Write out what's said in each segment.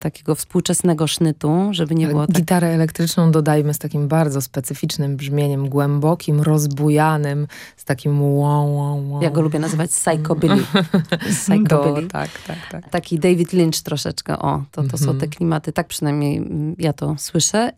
takiego współczesnego sznytu, żeby nie było tak... Gitarę elektryczną dodajmy z takim bardzo specyficznym brzmieniem, głębokim, rozbujanym, z takim wow. Ja go lubię nazywać psychobilly. Psychobilly. Tak. Taki David Lynch troszeczkę, to są te klimaty, tak przynajmniej ja to słyszę.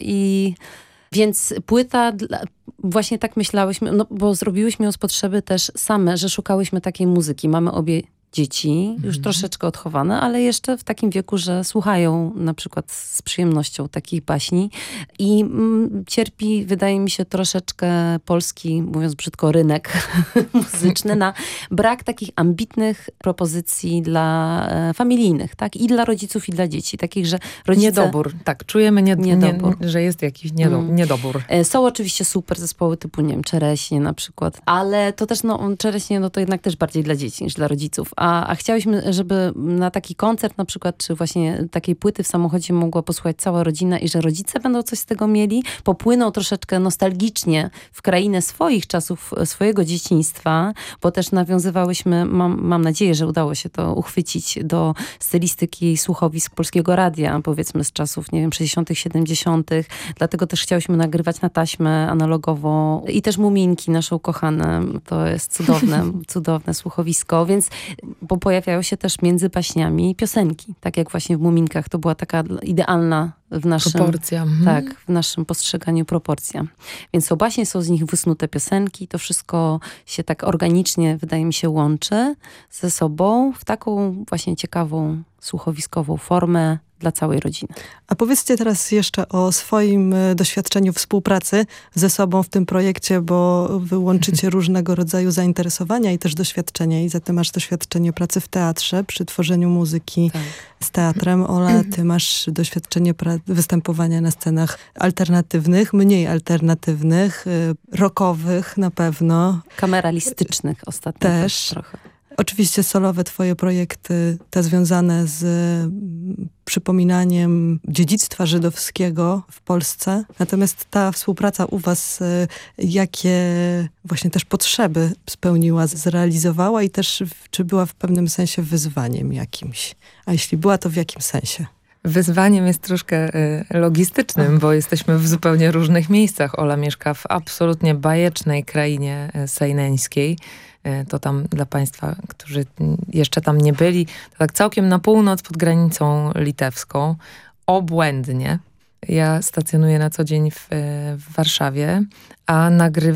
Więc płyta, właśnie tak myślałyśmy, no bo zrobiłyśmy ją z potrzeby też same, że szukałyśmy takiej muzyki. Mamy obie dzieci, już troszeczkę odchowane, ale jeszcze w takim wieku, że słuchają na przykład z przyjemnością takich baśni i cierpi, wydaje mi się, troszeczkę polski, mówiąc brzydko, rynek muzyczny na brak takich ambitnych propozycji dla familijnych, tak? I dla rodziców, i dla dzieci. Takich, że rodzice... Niedobór, tak. Czujemy niedobór. Że jest jakiś niedobór. Są oczywiście super zespoły typu, nie wiem, Czereśnie na przykład, ale to też, Czereśnie, to jednak też bardziej dla dzieci niż dla rodziców. A chciałyśmy, żeby na taki koncert na przykład, czy właśnie takiej płyty w samochodzie mogła posłuchać cała rodzina i że rodzice będą coś z tego mieli, popłyną troszeczkę nostalgicznie w krainę swoich czasów, swojego dzieciństwa, bo też nawiązywałyśmy, mam nadzieję, że udało się to uchwycić do stylistyki słuchowisk Polskiego Radia, powiedzmy z czasów, nie wiem, 60., 70. Dlatego też chciałyśmy nagrywać na taśmę analogowo i też Muminki, naszą kochane. To jest cudowne słuchowisko, więc bo pojawiają się też między baśniami piosenki. Tak jak właśnie w Muminkach to była taka idealna w naszym... Proporcja. Tak, w naszym postrzeganiu proporcja. Więc właśnie są z nich wysnute piosenki. To wszystko się tak organicznie, wydaje mi się, łączy ze sobą w taką właśnie ciekawą, słuchowiskową formę dla całej rodziny. A powiedzcie teraz jeszcze o swoim doświadczeniu współpracy ze sobą w tym projekcie, bo wy łączycie różnego rodzaju zainteresowania i też doświadczenia. I zatem masz doświadczenie pracy w teatrze przy tworzeniu muzyki z teatrem. Ola, ty masz doświadczenie występowania na scenach alternatywnych, mniej alternatywnych, rockowych na pewno. Kameralistycznych ostatnio też trochę. Oczywiście solowe twoje projekty, te związane z przypominaniem dziedzictwa żydowskiego w Polsce. Natomiast ta współpraca u was, jakie właśnie też potrzeby spełniła, zrealizowała i też czy była w pewnym sensie wyzwaniem jakimś? A jeśli była, to w jakim sensie? Wyzwaniem jest troszkę logistycznym, bo jesteśmy w zupełnie różnych miejscach. Ola mieszka w absolutnie bajecznej krainie sejneńskiej. To tam dla państwa, którzy jeszcze tam nie byli, to tak całkiem na północ pod granicą litewską. Obłędnie. Ja stacjonuję na co dzień w Warszawie, a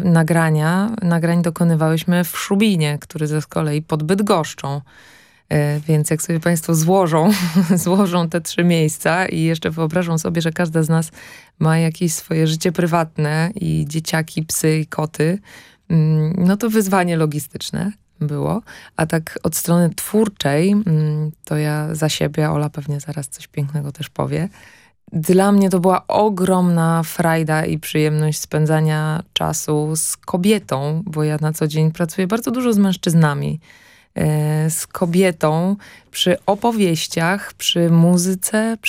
nagrań dokonywałyśmy w Szubinie, który z kolei pod Bydgoszczą. Więc jak sobie państwo złożą te 3 miejsca i jeszcze wyobrażą sobie, że każda z nas ma jakieś swoje życie prywatne i dzieciaki, psy i koty, no to wyzwanie logistyczne było. A tak od strony twórczej, to ja za siebie, Ola pewnie zaraz coś pięknego też powie. Dla mnie to była ogromna frajda i przyjemność spędzania czasu z kobietą, bo ja na co dzień pracuję bardzo dużo z mężczyznami. Z kobietą przy opowieściach, przy muzyce,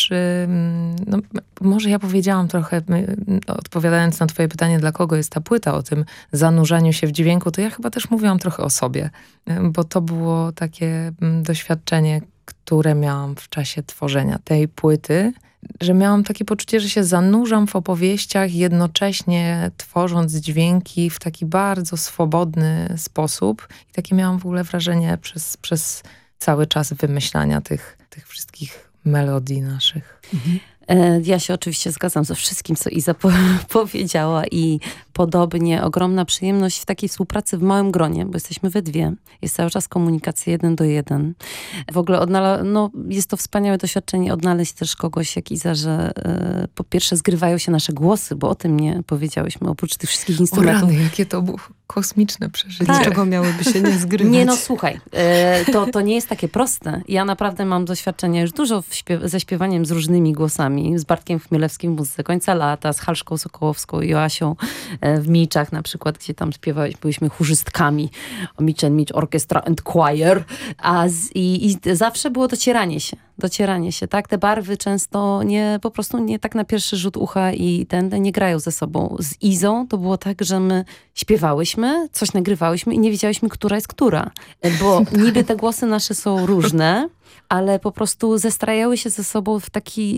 może ja powiedziałam trochę, odpowiadając na twoje pytanie, dla kogo jest ta płyta, o tym zanurzaniu się w dźwięku, to ja chyba też mówiłam trochę o sobie, bo to było takie doświadczenie, które miałam w czasie tworzenia tej płyty, że miałam takie poczucie, że się zanurzam w opowieściach, jednocześnie tworząc dźwięki w taki bardzo swobodny sposób. I takie miałam w ogóle wrażenie przez cały czas wymyślania tych wszystkich melodii naszych. Ja się oczywiście zgadzam ze wszystkim, co Iza powiedziała i podobnie ogromna przyjemność w takiej współpracy w małym gronie, bo jesteśmy we dwie. Jest cały czas komunikacja 1 do 1. W ogóle jest to wspaniałe doświadczenie odnaleźć też kogoś jak Iza, że po pierwsze zgrywają się nasze głosy, bo o tym nie powiedziałyśmy, oprócz tych wszystkich instrumentów. O rany, jakie to było kosmiczne przeżycie. Dlaczego miałyby się nie zgrywać? Nie, słuchaj, to nie jest takie proste. Ja naprawdę mam doświadczenia już dużo ze śpiewaniem z różnymi głosami, z Bartkiem Chmielewskim w muzyce Końca Lata, z Halszką Sokołowską, Joasią w Miczach na przykład, gdzie tam byliśmy chórzystkami Mitch and Mitch Orchestra and Choir, i zawsze było docieranie się, tak? Te barwy często po prostu nie tak na pierwszy rzut ucha i nie grają ze sobą. Z Izą to było tak, że my śpiewałyśmy, coś nagrywałyśmy i nie wiedziałyśmy, która jest która. Bo niby te głosy nasze są różne, ale po prostu zestrajały się ze sobą w taki